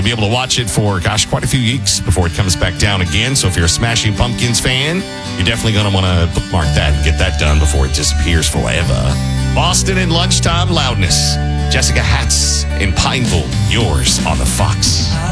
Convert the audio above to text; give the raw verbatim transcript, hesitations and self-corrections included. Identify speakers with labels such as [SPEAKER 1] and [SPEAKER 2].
[SPEAKER 1] You'll be able to watch it for, gosh, quite a few weeks before it comes back down again. So if you're a Smashing Pumpkins fan, you're definitely going to want to bookmark that and get that done before it disappears forever. Boston and Lunchtime Loudness. Jessica Hatz in Pineville. Yours on the Fox.